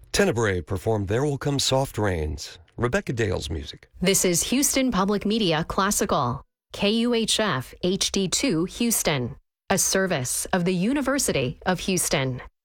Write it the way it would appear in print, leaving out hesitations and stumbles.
Tenebrae performed There Will Come Soft Rains, Rebecca Dale's music. This is Houston Public Media Classical, KUHF HD2 Houston, a service of the University of Houston.